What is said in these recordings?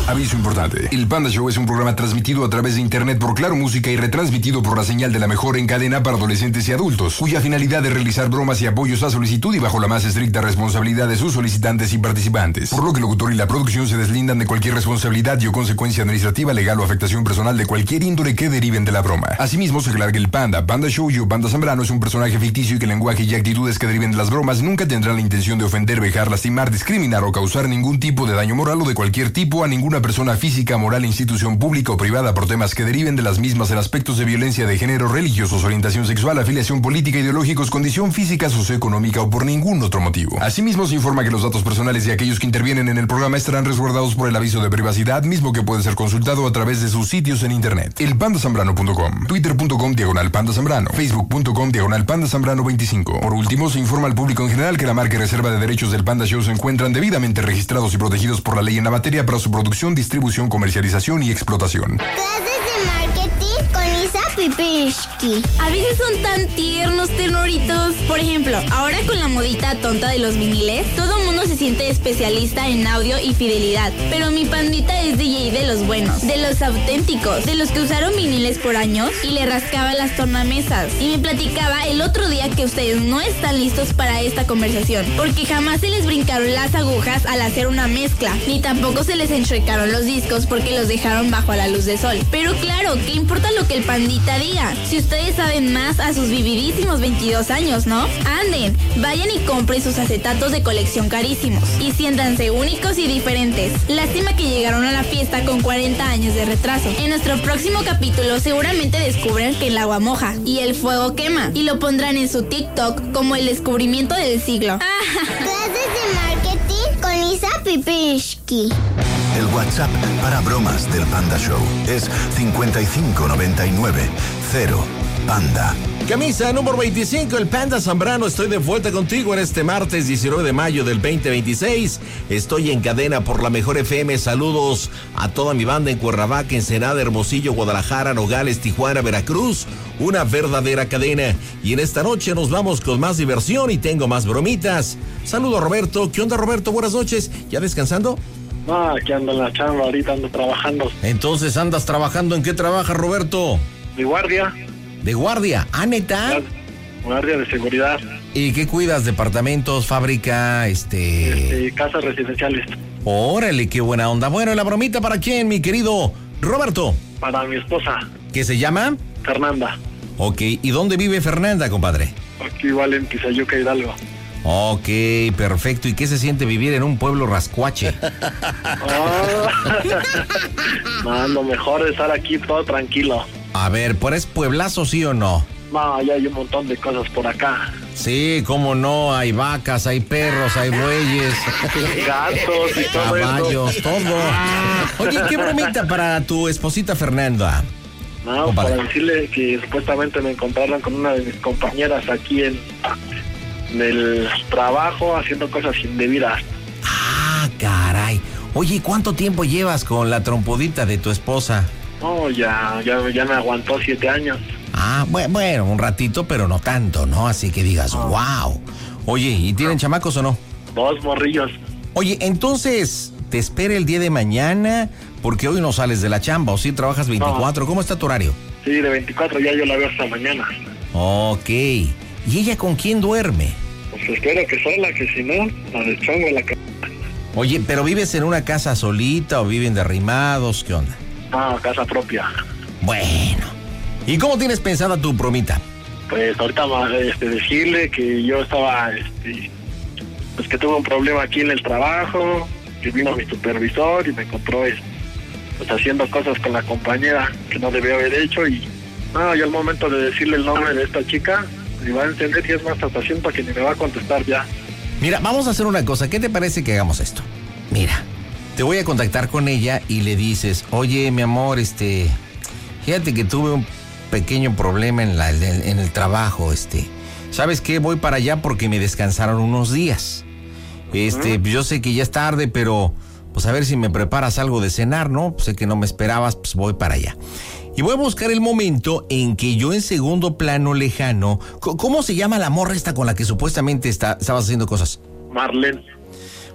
Aviso importante. El Panda Show es un programa transmitido a través de internet por Claro Música y retransmitido por la señal de la mejor en cadena para adolescentes y adultos, cuya finalidad es realizar bromas y apoyos a solicitud y bajo la más estricta responsabilidad de sus solicitantes y participantes. Por lo que el locutor y la producción se deslindan de cualquier responsabilidad y o consecuencia administrativa, legal o afectación personal de cualquier índole que deriven de la broma. Asimismo, se aclara que el Panda Show y o Panda Zambrano es un personaje ficticio y que el lenguaje y actitudes que deriven de las bromas nunca tendrán la intención de ofender, vejar, lastimar, discriminar o causar ningún tipo de daño moral o de cualquier tipo a ninguna persona física, moral, institución pública o privada por temas que deriven de las mismas en aspectos de violencia de género, religiosos, orientación sexual, afiliación política, ideológicos, condición física, socioeconómica o por ningún otro motivo. Asimismo, se informa que los datos personales de aquellos que intervienen en el programa estarán resguardados por el aviso de privacidad, mismo que puede ser consultado a través de sus sitios en internet. Elpandasambrano.com, twitter.com/pandazambrano, facebook.com/pandazambrano25. Por último, se informa al público en general que la marca y reserva de derechos del Panda Show se encuentran debidamente registrados y protegidos por la ley en la materia para su producción, distribución, comercialización y explotación. Clases de marketing con Isa Pipirishki. A veces son tan tiernos, ternuritos. Por ejemplo, ahora con la modita tonta de los viniles, todo mundo se siente especialista en audio y fidelidad. Pero mi pandita es DJ de los buenos, de los auténticos, de los que usaron viniles por años y le rascaba las tornamesas. Y me platicaba el otro día que ustedes no están listos para esta conversación, porque jamás se les brincaron las agujas al hacer una mezcla, ni tampoco se les enchuecaron los discos porque los dejaron bajo la luz del sol. Pero claro, ¿qué importa lo que el pandita diga? Si ustedes saben más a sus vividísimos 22 años, ¿no? Anden, vayan y compren sus acetatos de colección carísimos y siéntanse únicos y diferentes. Lástima que llegaron a la fiesta con 40 años de retraso. En nuestro próximo capítulo seguramente descubren que el agua moja y el fuego quema y lo pondrán en su TikTok como el descubrimiento del siglo. Clases de marketing con Isa Pipirishki. El WhatsApp para bromas del Panda Show es 5599 0 Panda. Camisa número 25, el Panda Zambrano. Estoy de vuelta contigo en este martes 19 de mayo del 2026. Estoy en cadena por la Mejor FM. Saludos a toda mi banda en Cuernavaca, Ensenada, Hermosillo, Guadalajara, Nogales, Tijuana, Veracruz. Una verdadera cadena. Y en esta noche nos vamos con más diversión y tengo más bromitas. Saludo a Roberto. ¿Qué onda, Roberto? Buenas noches. ¿Ya descansando? No, aquí ando en la chamba, ahorita ando trabajando. Entonces, ¿andas trabajando? ¿En qué trabajas, Roberto? De guardia. ¿De guardia? ¿Ah, neta? Guardia de seguridad. ¿Y qué cuidas? ¿Departamentos, fábrica, casas residenciales? Órale, qué buena onda. Bueno, ¿la bromita para quién, mi querido Roberto? Para mi esposa. ¿Qué se llama? Fernanda. Ok, ¿y dónde vive Fernanda, compadre? Aquí igual en Tizayuca, Hidalgo. Ok, perfecto. ¿Y qué se siente vivir en un pueblo rascuache? No, lo mejor es estar aquí todo tranquilo. A ver, ¿por es pueblazo, sí o no? No, ya hay un montón de cosas por acá. Sí, cómo no, hay vacas, hay perros, hay bueyes, gatos y todo caballos, eso. Todo. Oye, ¿qué bromita para tu esposita Fernanda? No, compadre, para decirle que supuestamente me encontraron con una de mis compañeras aquí en el trabajo haciendo cosas indebidas. Ah, caray. Oye, ¿cuánto tiempo llevas con la trompudita de tu esposa? No, ya me aguantó 7 años. Ah, bueno, un ratito, pero no tanto, ¿no? Así que digas, wow. Oye, ¿y tienen chamacos o no? 2 morrillos. Oye, entonces, ¿te espera el día de mañana? Porque hoy no sales de la chamba, ¿o sí trabajas 24? No. ¿Cómo está tu horario? Sí, de 24, ya yo la veo hasta mañana. Ok. ¿Y ella con quién duerme? Pues espero que sola, que si no, la deschongo en la cama. Oye, ¿pero vives en una casa solita o viven de arrimados? ¿Qué onda? No, casa propia. Bueno. ¿Y cómo tienes pensada tu bromita? Pues ahorita decirle que yo estaba, pues que tuve un problema aquí en el trabajo, que vino mi supervisor y me encontró pues haciendo cosas con la compañera que no debía haber hecho y no, yo al momento de decirle el nombre de esta chica, me va a entender y es más hasta siento que ni me va a contestar ya. Mira, vamos a hacer una cosa, ¿qué te parece que hagamos esto? Mira, te voy a contactar con ella y le dices, oye, mi amor, fíjate que tuve un pequeño problema en el trabajo, ¿sabes qué? Voy para allá porque me descansaron unos días. Yo sé que ya es tarde, pero pues a ver si me preparas algo de cenar, ¿no? Sé que no me esperabas, pues voy para allá. Y voy a buscar el momento en que yo en segundo plano lejano, ¿cómo se llama la morra esta con la que supuestamente estabas haciendo cosas? Marlene.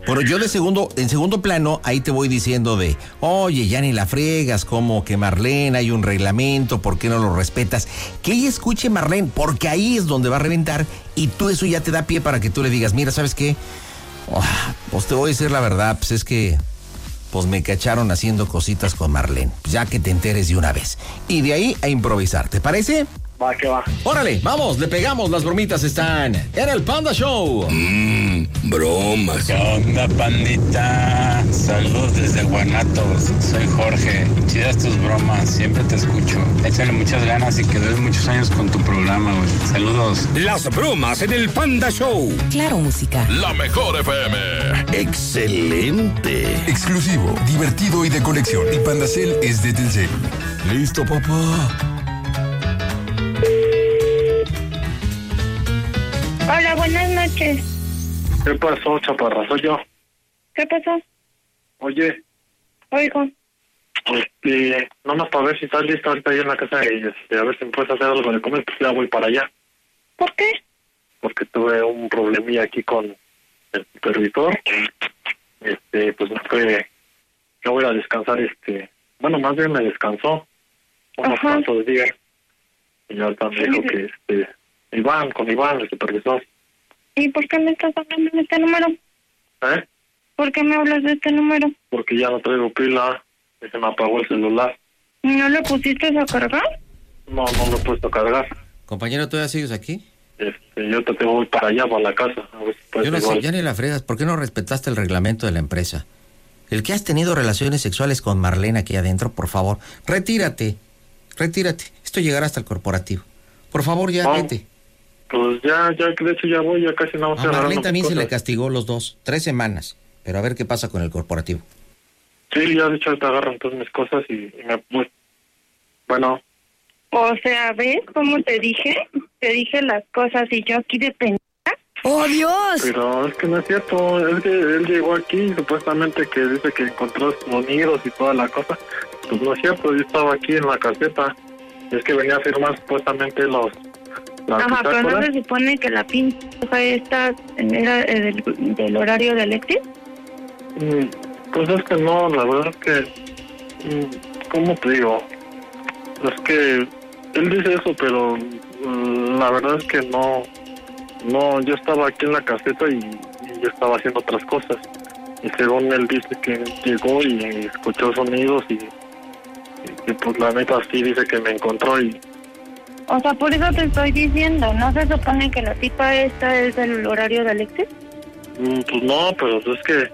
Bueno, yo en segundo plano, ahí te voy diciendo de, oye, ya ni la friegas, como que Marlene, hay un reglamento, ¿por qué no lo respetas? Que ella escuche Marlene, porque ahí es donde va a reventar, y tú eso ya te da pie para que tú le digas, mira, ¿sabes qué? Pues te voy a decir la verdad, pues es que pues me cacharon haciendo cositas con Marlene, pues ya que te enteres de una vez. Y de ahí a improvisar, ¿te parece? Va, que va. Órale, vamos, le pegamos, las bromitas están en el Panda Show. Bromas. ¿Qué onda, pandita? Saludos desde Guanatos. Soy Jorge. Chidas tus bromas, siempre te escucho. Échale muchas ganas y que dures muchos años con tu programa, güey. Saludos. Las bromas en el Panda Show. Claro, música. La mejor FM. Excelente. Exclusivo, divertido y de colección. El Pandacel es de Telcel. Listo, papá. Hola, buenas noches. ¿Qué pasó, chaparra? Soy yo. ¿Qué pasó? Oye, Oigo. nomás para ver si estás lista ahorita ahí en la casa y a ver si me puedes hacer algo de comer, pues ya voy para allá. ¿Por qué? Porque tuve un problemilla aquí con el supervisor. Pues me fue, yo voy a descansar, bueno, más bien me descansó unos cuantos días. Y ahorita me dijo que, con Iván, el supervisor. ¿Y por qué me estás hablando de este número? ¿Eh? ¿Por qué me hablas de este número? Porque ya no traigo pila y se me apagó el celular. ¿No lo pusiste a cargar? No lo he puesto a cargar. Compañero, ¿todavía sigues aquí? Yo te voy para allá, para la casa. A ver si puedes Yo no igual. sé, ya ni la fregas. ¿Por qué no respetaste el reglamento de la empresa? El que has tenido relaciones sexuales con Marlene aquí adentro, por favor, retírate. Esto llegará hasta el corporativo. Por favor, ya, vete. Pues ya, de hecho ya voy, ya casi no. A Marlene también se le castigó los 2, 3 semanas. Pero a ver qué pasa con el corporativo. Sí, ya de hecho te agarran todas mis cosas y me voy. Bueno. O sea, ¿ves cómo te dije? Te dije las cosas y yo aquí de pendeja. ¡Oh, Dios! Pero es que no es cierto, es que él llegó aquí supuestamente que dice que encontró sonidos y toda la cosa. Pues no es cierto, yo estaba aquí en la caseta. Es que venía a firmar supuestamente Ajá, pero ¿no se supone que la pinta esta era del horario de Alexis? Pues es que no, la verdad es que... ¿Cómo te digo? Es que él dice eso, pero la verdad es que no, yo estaba aquí en la caseta y yo estaba haciendo otras cosas. Y según él dice que llegó y escuchó sonidos y pues la neta sí dice que me encontró y... O sea, por eso te estoy diciendo, ¿no se supone que la tipa esta es del horario de Alexis? Pues no, pero es que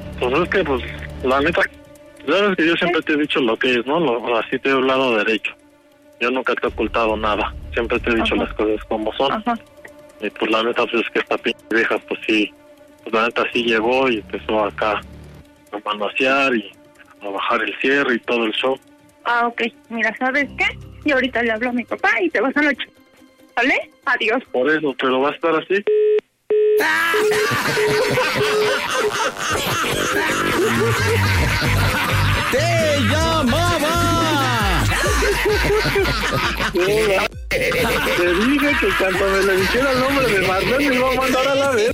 la neta, sabes que yo siempre te he dicho lo que es, ¿no? Así te he hablado derecho. Yo nunca te he ocultado nada, siempre te he dicho las cosas como son. Ajá. Y pues la neta, pues es que esta pinche vieja, pues sí, pues la neta sí llegó y empezó acá a manosear y a bajar el cierre y todo el show. Ah, ok. Mira, ¿sabes qué? Y ahorita le hablo a mi papá y te vas a noche. ¿Vale? Adiós. Por eso, pero va a estar así. ¡Te llamaba! Te dije que cuando me le dijera el nombre de Marlene me iba a mandar a la vez.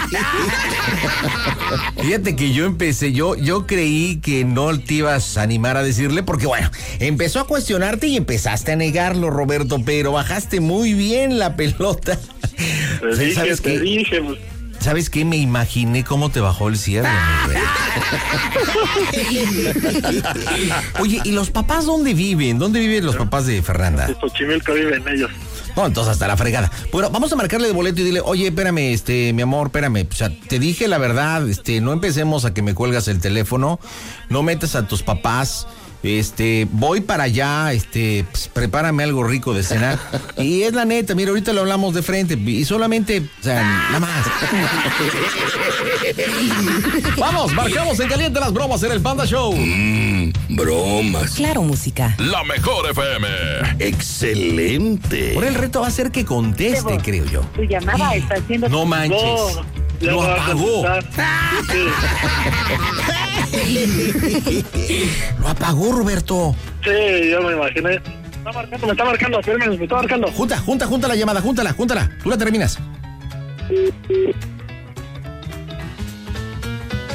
Fíjate que yo creí que no te ibas a animar a decirle, porque bueno, empezó a cuestionarte y empezaste a negarlo, Roberto, pero bajaste muy bien la pelota. Te dije. ¿Sabes qué? Me imaginé cómo te bajó el cierre. Oye, ¿y los papás dónde viven? ¿Dónde viven los papás de Fernanda? En Xochimilco viven ellos. No, entonces hasta la fregada. Bueno, vamos a marcarle de boleto y dile, oye, espérame, mi amor, espérame. O sea, te dije la verdad, no empecemos a que me cuelgas el teléfono, no metas a tus papás, voy para allá, pues, prepárame algo rico de cenar. Y es la neta, mira, ahorita lo hablamos de frente y solamente, o sea, nada más. Vamos, marcamos en caliente las bromas en el Panda Show. Bromas. Claro, música. La mejor FM. Excelente. Ahora el reto va a ser que conteste, creo yo. Tu llamada está haciendo... No manches. No, lo apagó. Lo apagó, Roberto. Sí, yo me imaginé. Me está marcando, espérame, me está marcando. Junta la llamada, júntala. Tú la terminas.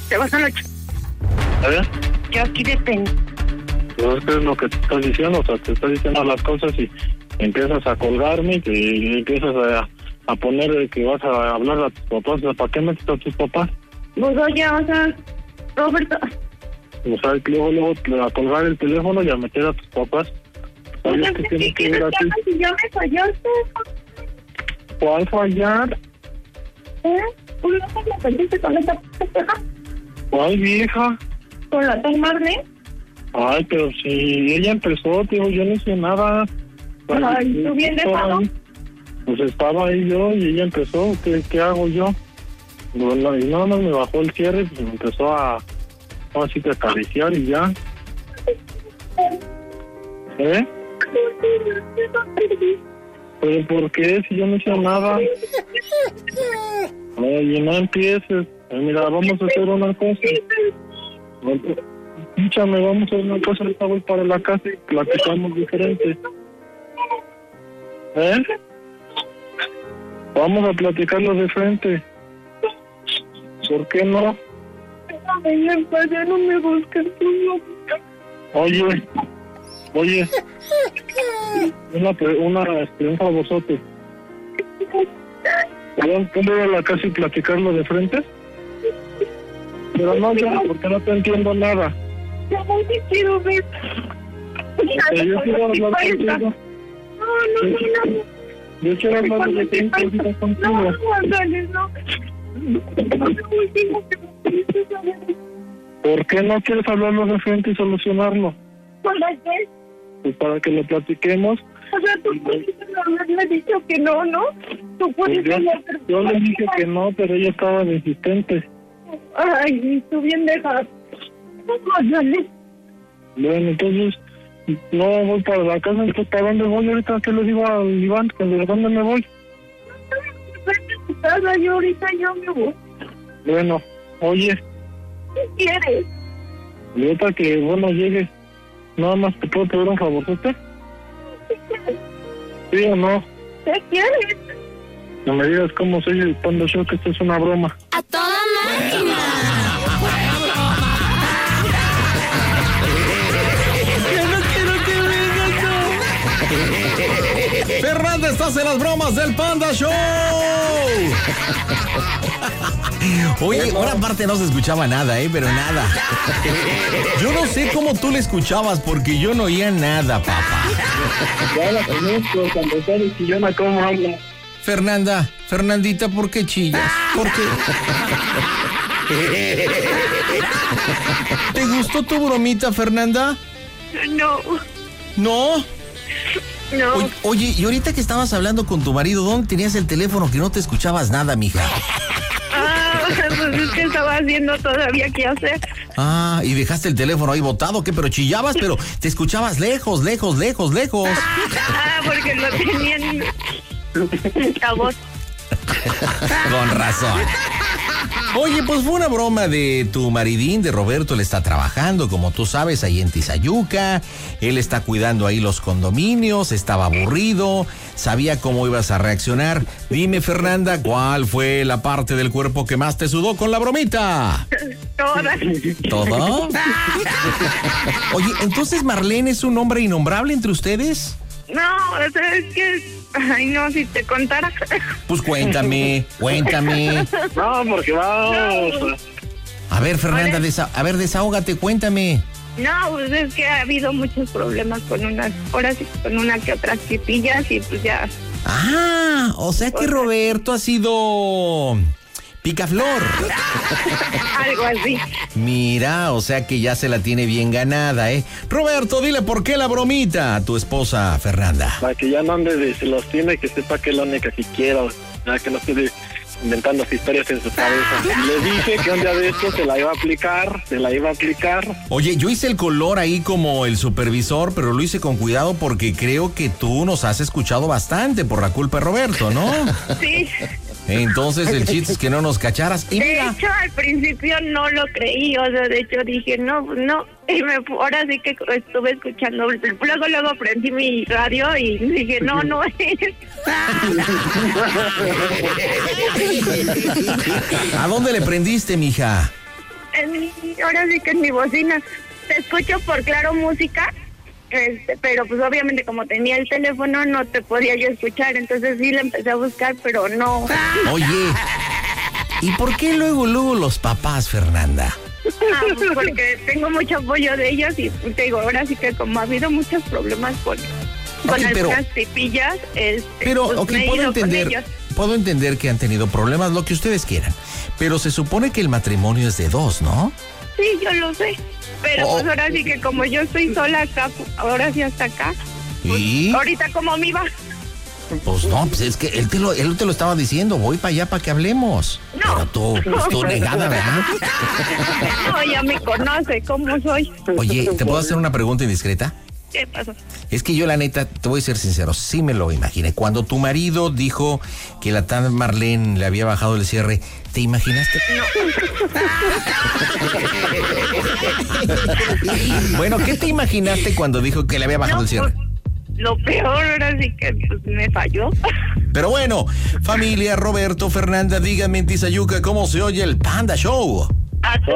Te vas a la Yo aquí de pendeja. Pues es lo que te estás diciendo, o sea, te estás diciendo las cosas y empiezas a colgarme y empiezas a poner que vas a hablar a tus papás. O sea, ¿para qué metes a tus papás? Pues oye, o sea, Roberto. O sea, luego a colgar el teléfono y a meter a tus papás. ¿Sabes qué tienes que ver aquí? Si ya me fallaste. ¿Cuál fallar? ¿Tú no me perdiste con esta pendeja? ¿Cuál vieja? ¿Con la tal Marlene? Ay, pero si ella empezó, tío, yo no hice nada. Ay, ¿tú bien dejado? Pues estaba ahí yo y ella empezó. ¿Qué hago yo? Bueno, y nada más me bajó el cierre y me empezó a así que acariciar y ya. ¿Pero por qué? Si yo no hice nada. Oye, no empieces. Mira, vamos a hacer una cosa. Escúchame, vamos a hacer una cosa. Ahorita voy para la casa y platicamos diferente. Vamos a platicarlo de frente. ¿Por qué no? Ya no me busques tú. Oye, un favorzote. ¿Puedo ir a la casa y platicarlo de frente? Pero no, ya, porque no te entiendo nada. Ya no te quiero ver. Yo quiero hablar contigo. No. Yo quiero hablar de ti contigo. No. ¿Por qué no quieres hablarlo de frente y solucionarlo? ¿Para qué? Pues para que lo platiquemos. O sea, tú pudiste haberme dicho que no, ¿no? Tú pudiste yo le dije que no, pero ella estaba insistente. Ay, tú bien dejas. Bueno, entonces, no voy para la casa, entonces ¿para dónde voy ahorita? ¿Qué le digo al Iván? ¿De dónde me voy? Yo ahorita me voy. Bueno, oye. ¿Qué quieres? Ahorita que, llegue, nada más te puedo pedir un favorzote. ¿Qué quieres? ¿Sí o no? ¿Qué quieres? No me digas cómo soy el Panda Show, que esto es una broma. ¡A toda máquina! Fernanda, estás en las bromas del Panda Show. Oye, ahora aparte no se escuchaba nada, pero nada. Yo no sé cómo tú le escuchabas porque yo no oía nada, papá. Ya la conozco, cuando sabes que yo no como habla. Fernandita, ¿por qué chillas? ¿Por qué? ¿Te gustó tu bromita, Fernanda? No. ¿No? No. Oye, y ahorita que estabas hablando con tu marido, ¿dónde tenías el teléfono que no te escuchabas nada, mija? Pues es que estaba haciendo todavía qué hacer. ¿Y dejaste el teléfono ahí botado? ¿Qué? Pero chillabas, pero te escuchabas lejos. Porque lo tenían altavoz. Con razón. Oye, pues fue una broma de tu maridín, de Roberto. Él está trabajando, como tú sabes, ahí en Tizayuca. Él está cuidando ahí los condominios, estaba aburrido, sabía cómo ibas a reaccionar. Dime, Fernanda, ¿cuál fue la parte del cuerpo que más te sudó con la bromita? Todas. ¿Todo? Oye, ¿entonces Marlene es un nombre innombrable entre ustedes? No, o sea, es que... Ay, no, si te contara. Pues cuéntame. No, porque vamos. A ver, Fernanda, desahógate, cuéntame. No, pues es que ha habido muchos problemas con con una que otras chipillas y pues ya. O sea que Roberto ha sido... picaflor. Algo así. Mira, o sea que ya se la tiene bien ganada, Roberto, dile por qué la bromita a tu esposa, Fernanda. Para que ya no ande de se los tiene, que sepa que es la única que quiero. Ya que no esté inventando historias en su cabeza. Le dije que un día de esto se la iba a aplicar. Oye, yo hice el color ahí como el supervisor, pero lo hice con cuidado porque creo que tú nos has escuchado bastante por la culpa de Roberto, ¿no? Sí. Entonces el chiste es que no nos cacharas. Y de hecho, al principio no lo creí, o sea, de hecho dije, no. Y ahora sí que estuve escuchando, luego prendí mi radio y dije, no es. ¿A dónde le prendiste, mija? ahora sí que en mi bocina. Te escucho por Claro Música, pero pues obviamente como tenía el teléfono no te podía yo escuchar, entonces sí la empecé a buscar, pero no. Oye, ¿y por qué luego los papás, Fernanda? Pues porque tengo mucho apoyo de ellos y te digo, ahora sí que como ha habido muchos problemas con algunas tipillas, pero pues me he ido con ellos. Puedo entender que han tenido problemas, lo que ustedes quieran, pero se supone que el matrimonio es de dos, ¿no? Sí, yo lo sé, pero pues ahora sí que como yo estoy sola acá, ahora sí hasta acá, pues, ¿y? ahorita como me iba. Pues no, pues es que él te lo estaba diciendo, voy para allá para que hablemos. No. Pero tú negada, ¿verdad? No, ya me conoce cómo soy. Oye, ¿te puedo hacer una pregunta indiscreta? ¿Qué pasó? Es que yo la neta, te voy a ser sincero, sí me lo imaginé. Cuando tu marido dijo que la tal Marlene le había bajado el cierre, ¿te imaginaste? No. Bueno, ¿qué te imaginaste cuando dijo que le había bajado el cierre? Pues, lo peor ahora sí que pues, me falló. Pero bueno, familia, Roberto, Fernanda, díganme en Tizayuca cómo se oye el Panda Show.